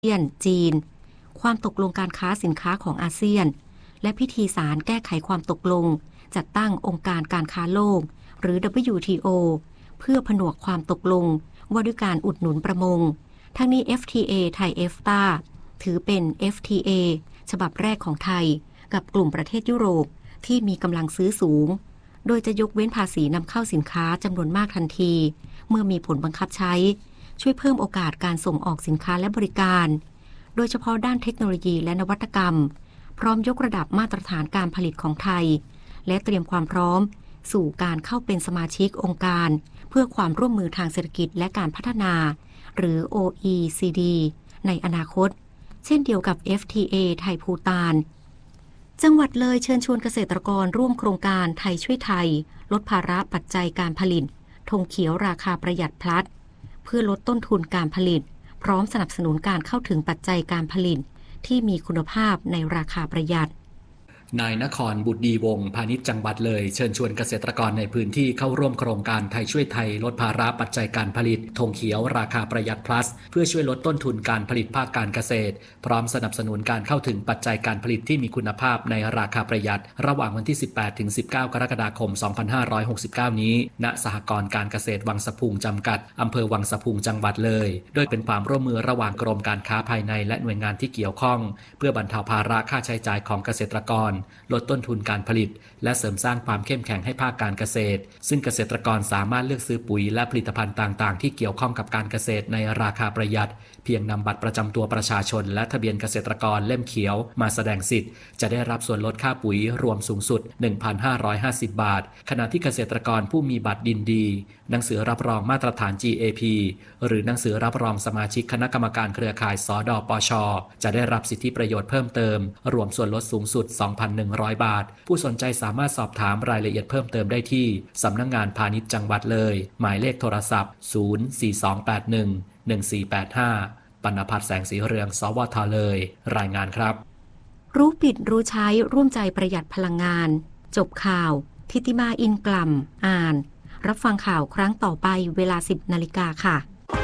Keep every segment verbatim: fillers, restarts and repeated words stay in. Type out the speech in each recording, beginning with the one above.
เซียนจีนความตกลงการค้าสินค้าของอาเซียนและพิธีสารแก้ไขความตกลงจัดตั้งองค์การการค้าโลกหรือ ดับเบิลยู ที โอ เพื่อผนวกความตกลงว่าด้วยการอุดหนุนประมงทั้งนี้ เอฟ ที เอ ไทย เอฟ ที เอ ถือเป็น เอฟ ที เอ ฉบับแรกของไทยกับกลุ่มประเทศยุโรปที่มีกำลังซื้อสูงโดยจะยกเว้นภาษีนำเข้าสินค้าจำนวนมากทันทีเมื่อมีผลบังคับใช้ช่วยเพิ่มโอกาสการส่งออกสินค้าและบริการโดยเฉพาะด้านเทคโนโลยีและนวัตกรรมพร้อมยกระดับมาตรฐานการผลิตของไทยและเตรียมความพร้อมสู่การเข้าเป็นสมาชิกองค์การเพื่อความร่วมมือทางเศรษฐกิจและการพัฒนาหรือ โอ อี ซี ดี ในอนาคตเช่นเดียวกับ เอฟ ที เอ ไทยภูฏานจังหวัดเลยเชิญชวนเกษตรกรร่วมโครงการไทยช่วยไทยลดภาระปัจจัยการผลิตธงเขียวราคาประหยัดพลัดเพื่อลดต้นทุนการผลิตพร้อมสนับสนุนการเข้าถึงปัจจัยการผลิตที่มีคุณภาพในราคาประหยัดนายนครบุตรดีวงศ์พาณิชย์จังหวัดเลยเชิญชวนเกษตรกรในพื้นที่เข้าร่วมโครงการไทยช่วยไทยลดภาระปัจจัยการผลิตธงเขียวราคาประหยัด plus เพื่อช่วยลดต้นทุนการผลิตภาคการเกษตรพร้อมสนับสนุนการเข้าถึงปัจจัยการผลิตที่มีคุณภาพในราคาประหยัดระหว่างวันที่สิบแปดถึงสิบเก้ากรกฎาคมสองพันห้าร้อยหกสิบเก้านี้ณสหกรณ์การเกษตรวังสะพุงจำกัดอำเภอวังสะพุงจังหวัดเลยโดยเป็นความร่วมมือระหว่างกรมการค้าภายในและหน่วยงานที่เกี่ยวข้องเพื่อบรรเทาภาระค่าใช้จ่ายของเกษตรกรลดต้นทุนการผลิตและเสริมสร้างความเข้มแข็งให้ภาคการเกษตรซึ่งเกษตรกรสามารถเลือกซื้อปุ๋ยและผลิตภัณฑ์ต่างๆที่เกี่ยวข้องกับการเกษตรในราคาประหยัดเพียงนำบัตรประจำตัวประชาชนและทะเบียนเกษตรกรเล่มเขียวมาแสดงสิทธิ์จะได้รับส่วนลดค่าปุ๋ยรวมสูงสุด หนึ่งพันห้าร้อยห้าสิบ บาทขณะที่เกษตรกรผู้มีบัตรดินดีหนังสือรับรองมาตรฐาน จี เอ พี หรือหนังสือรับรองสมาชิกคณะกรรมการเครือข่ายสดปช.จะได้รับสิทธิประโยชน์เพิ่มเติมรวมส่วนลดสูงสุด สองพันหนึ่งร้อย บาทผู้สนใจสามารถสอบถามรายละเอียดเพิ่มเติมได้ที่สำนักงานพาณิชย์จังหวัดเลยหมายเลขโทรศัพท์ ศูนย์ สี่ สอง แปด หนึ่ง หนึ่ง สี่ แปด ห้า ปณภัทรแสงสีเรืองสวทเลยรายงานครับรู้ปิดรู้ใช้ร่วมใจประหยัดพลังงานจบข่าวทิติมาอินกล่ำอ่านรับฟังข่าวครั้งต่อไปเวลา สิบ นาฬิกาค่ะ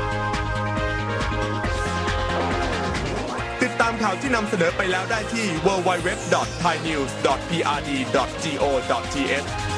ติดตามข่าวที่นำเสนอไปแล้วได้ที่ ดับเบิลยู ดับเบิลยู ดับเบิลยู ดอท ไทยนิวส์ ดอท พี อาร์ ดี ดอท โก ดอท ที เอช